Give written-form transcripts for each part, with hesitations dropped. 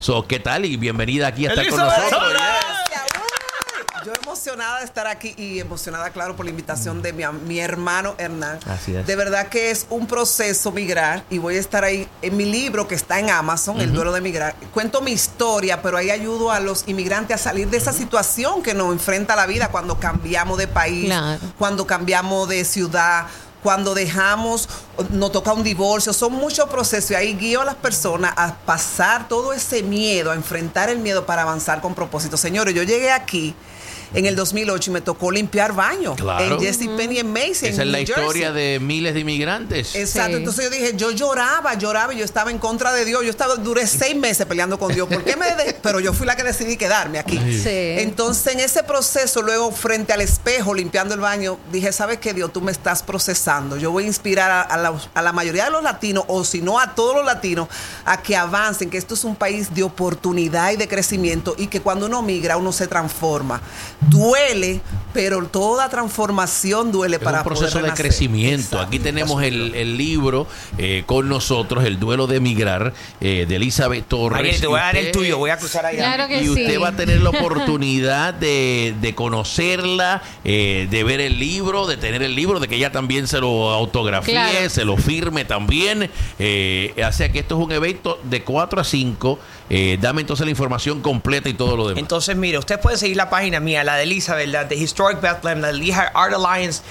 ¿Qué tal? Y bienvenida aquí a estar con Elizabeth. nosotros. Yo emocionada de estar aquí y emocionada, claro, por la invitación de mi hermano Hernán. Así es. De verdad que es un proceso migrar y voy a estar ahí en mi libro que está en Amazon, El duelo de migrar. Cuento mi historia, pero ahí ayudo a los inmigrantes a salir de esa situación que nos enfrenta la vida cuando cambiamos de país, Claro. cuando cambiamos de ciudad, cuando dejamos, nos toca un divorcio. Son muchos procesos y ahí guío a las personas a pasar todo ese miedo, a enfrentar el miedo para avanzar con propósito. Señores, yo llegué aquí en el 2008 y me tocó limpiar baños Claro. en JCPenney en Macy, Esa en es la New Jersey. historia de miles de inmigrantes. Exacto, Sí. entonces yo dije, yo lloraba y yo estaba en contra de Dios. Duré 6 meses peleando con Dios. ¿Por qué pero yo fui la que decidí quedarme aquí. Sí. Entonces, en ese proceso, luego frente al espejo, limpiando el baño, dije, ¿sabes qué, Dios? Tú me estás procesando. Yo voy a inspirar a la mayoría de los latinos, o si no a todos los latinos, a que avancen, que esto es un país de oportunidad y de crecimiento, y que cuando uno migra, uno se transforma. Duele, pero toda transformación duele Es para un proceso poder de renacer. crecimiento. Exacto. Aquí tenemos el libro con nosotros, El duelo de emigrar, de Elizabeth Torres. Mariel, te voy a dar el Usted- tuyo, voy a cruzar allá. Claro que Y usted sí. va a tener la oportunidad de conocerla, de ver el libro, de tener el libro, de que ella también se lo autografíe, Claro. se lo firme también. O sea que esto es un evento de 4 a 5. Dame entonces la información completa y todo lo demás. Entonces, mire, usted puede seguir la página mía, la de Elizabeth, la de Historic Bethlehem, la de Lehigh Art Alliance.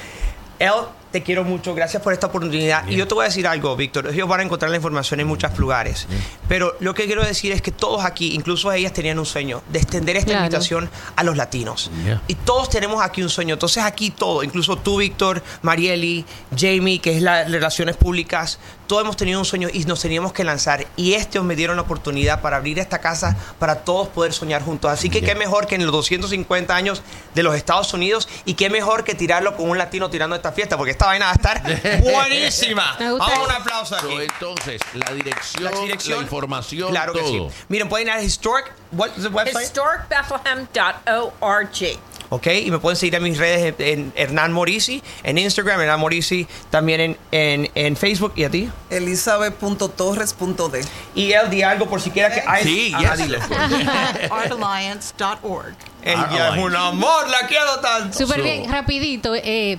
Te quiero mucho, gracias por esta oportunidad. Bien. Y yo te voy a decir algo, Víctor. Ellos van a encontrar la información en muchos lugares. Pero lo que quiero decir es que todos aquí, incluso ellas, tenían un sueño de extender esta Claro. invitación a los latinos. Yeah. Y todos tenemos aquí un sueño. Entonces, aquí todo, incluso tú, Víctor, Marieli, Jamie, que es las relaciones públicas, todos hemos tenido un sueño y nos teníamos que lanzar. Y me dieron la oportunidad para abrir esta casa para todos poder soñar juntos. Así que Yeah. qué mejor que en los 250 años de los Estados Unidos, y qué mejor que tirarlo con un latino tirando esta fiesta, porque esta vaina va a estar buenísima. Me gusta. Vamos, un aplauso aquí. Entonces, la dirección, la información, claro que todo. sí. Miren, pueden ir a Historic, what is the website? HistoricBethlehem.org. Ok, y me pueden seguir en mis redes en Hernán Morisi, en Instagram, Hernán Morisi, también en Facebook. ¿Y a ti? Elizabeth.torres.d. Y él di algo por si quiera que... Sí, Ajá, yes. dile. ArtAlliance.org. Ella es un amor, la quiero tanto. Súper bien, rapidito.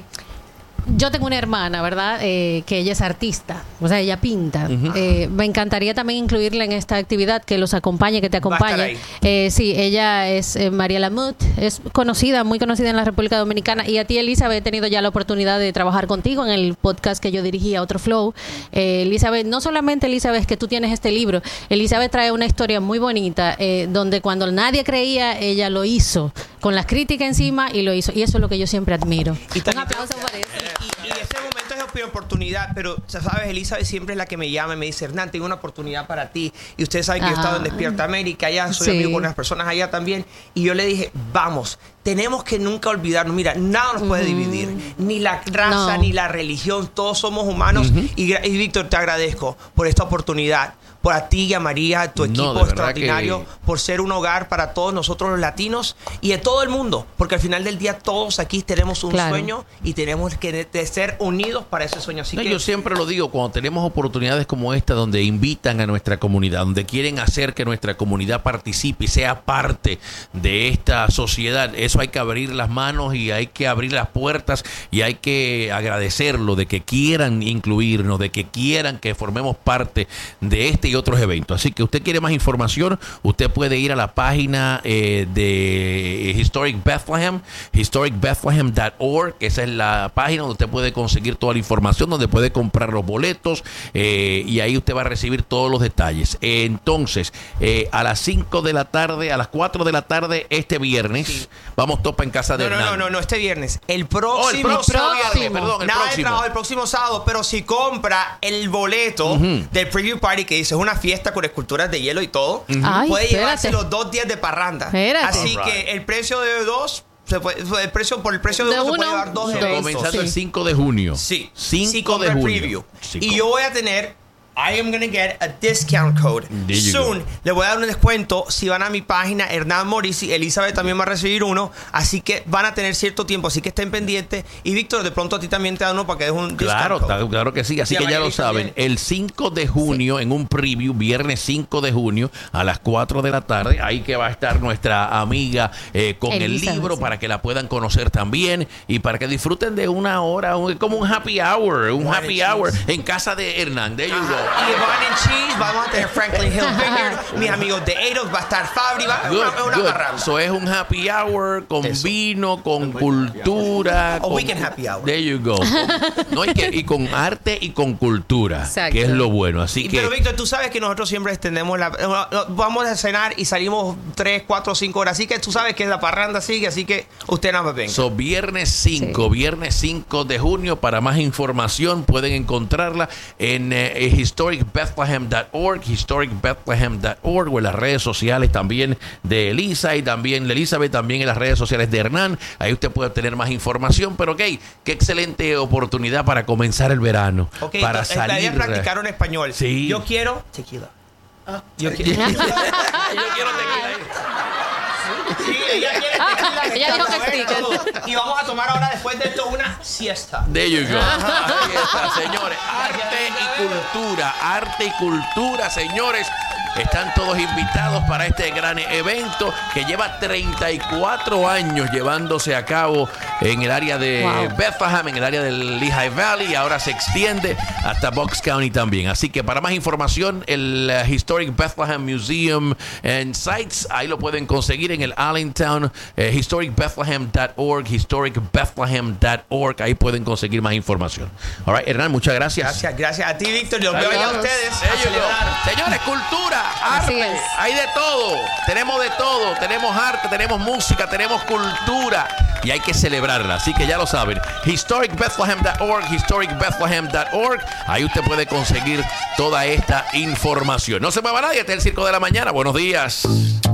Yo tengo una hermana, ¿verdad? Que ella es artista, o sea, ella pinta. Me encantaría también incluirla en esta actividad, que los acompañe, que te Va a estar acompañe. Sí, ella es María Lamut, es conocida, muy conocida en la República Dominicana. Y a ti, Elizabeth, he tenido ya la oportunidad de trabajar contigo en el podcast que yo dirigía, Otro Flow. Elizabeth, no solamente Elizabeth, que tú tienes este libro, Elizabeth trae una historia muy bonita, donde cuando nadie creía, ella lo hizo, con las críticas encima, y lo hizo. Y eso es lo que yo siempre admiro. Y Un también- aplauso por eso. Y ese momento es mi oportunidad, pero sabes, Elizabeth siempre es la que me llama y me dice, Hernán, tengo una oportunidad para ti. Y ustedes saben que yo he estado en Despierta América, allá soy Sí. amigo con las personas allá también. Y yo le dije, vamos, tenemos que nunca olvidarnos. Mira, nada nos puede dividir, ni la raza, No. ni la religión, todos somos humanos. Y Víctor, te agradezco por esta oportunidad. Por a ti y a María, tu No, equipo de verdad extraordinario, que- por ser un hogar para todos nosotros los latinos y de todo el mundo, porque al final del día todos aquí tenemos un Claro. sueño y tenemos que de ser unidos para ese sueño. Así No, que yo siempre lo digo, cuando tenemos oportunidades como esta, donde invitan a nuestra comunidad, donde quieren hacer que nuestra comunidad participe y sea parte de esta sociedad, eso hay que abrir las manos y hay que abrir las puertas y hay que agradecerlo, de que quieran incluirnos, de que quieran que formemos parte de este y otros eventos. Así que usted quiere más información, usted puede ir a la página de Historic Bethlehem, historicbethlehem.org. Esa es la página donde usted puede conseguir toda la información, donde puede comprar los boletos, y ahí usted va a recibir todos los detalles. Entonces, a las 5 de la tarde, a las 4 de la tarde, este viernes, Sí. vamos topa en casa de Hernán. no, este viernes. El Oh, próximo, el próximo próximo. viernes, perdón, el Nada de próximo. trabajo el próximo sábado, pero si compra el boleto del preview party, que dice es una fiesta con esculturas de hielo y todo, Ay, puede llevarse espérate. los 2 días de parranda. Espérate. Así All right. que el precio de dos, por el precio de De uno se puede uno, llevar 2 dos. eventos. Comenzando Sí. el 5 de junio. Sí, 5 sí, compra de el junio. preview. Sí, Y yo voy a tener I am going to get a discount code soon. Le voy a dar un descuento si van a mi página, Hernán Morisi. Elizabeth también va a recibir uno. Así que van a tener cierto tiempo. Así que estén pendientes. Y Víctor, de pronto a ti también te da uno para que des un discount code. Claro que sí. Así que ya lo saben. El 5 de junio, en un preview, viernes 5 de junio, a las 4 de la tarde, ahí que va a estar nuestra amiga con el libro para que la puedan conocer también y para que disfruten de una hora, como un happy hour. Un happy hour en casa de Hernán. De ellos. Y Wine and Cheese, vamos a tener Franklin Hill Vineyard, mis amigos de Eidos, va a estar Fabri, una parranda. So es un happy hour con vino, con cultura. A weekend happy hour. There you go. No, y con arte y con cultura, exacto, que es lo bueno. Así que. Pero Víctor, tú sabes que nosotros siempre extendemos vamos a cenar y salimos 3, 4, 5 horas. Así que tú sabes que la parranda sigue, así que usted nada más venga. So, viernes 5 de junio. Para más información pueden encontrarla en historicbethlehem.org o en las redes sociales también de Elisa y también de Elizabeth, también en las redes sociales de Hernán. Ahí usted puede obtener más información. Pero qué excelente oportunidad para comenzar el verano. Para salir. La idea es practicar en español. Sí. Yo quiero tequila. Yo quiero tequila. Sí, ella quiere tequila. Ella dijo que sí. Y vamos a tomar ahora, después de esto, una siesta. There you go. Ahí está, señores. Arte y cultura, señores. Están todos invitados para este gran evento que lleva 34 años llevándose a cabo en el área de Bethlehem, en el área del Lehigh Valley, y ahora se extiende hasta Bucks County también. Así que para más información, el Historic Bethlehem Museum and Sites, ahí lo pueden conseguir en el Allentown, historicbethlehem.org, historicbethlehem.org, ahí pueden conseguir más información. All right, Hernán, muchas gracias. Gracias a ti, Víctor, y los veo allá a ustedes. Señores, cultura. Arte, hay de todo, tenemos de todo, tenemos arte, tenemos música, tenemos cultura y hay que celebrarla, así que ya lo saben, historicbethlehem.org, ahí usted puede conseguir toda esta información. No se mueva nadie, este es el Circo de la Mañana, buenos días.